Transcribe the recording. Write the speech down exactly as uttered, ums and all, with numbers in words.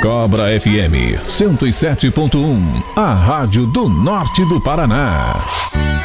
Cobra F M cento e sete ponto um, a rádio do norte do Paraná.